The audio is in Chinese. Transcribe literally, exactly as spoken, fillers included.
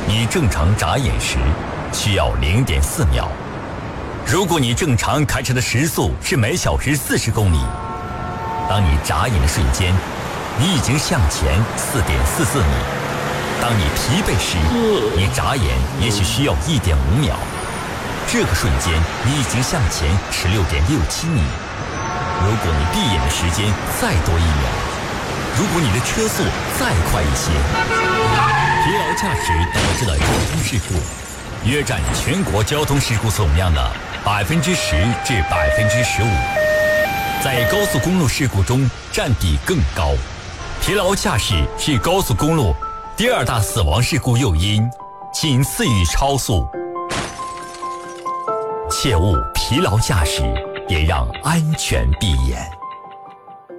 你正常眨眼时需要 零点四秒。如果你正常开车的时速是每小时四十公里，当你眨眼的瞬间，你已经向前 四点四四米。当你疲惫时，你眨眼也许需要 一点五秒。这个瞬间，你已经向前 十六点六七米。如果你闭眼的时间再多一秒，如果你的车速再快一些，疲劳驾驶导致的交通事故约占全国交通事故总量的百分之十至百分之十五，在高速公路事故中占比更高。疲劳驾驶是高速公路第二大死亡事故诱因，仅次于超速。切勿疲劳驾驶，也让安全闭眼。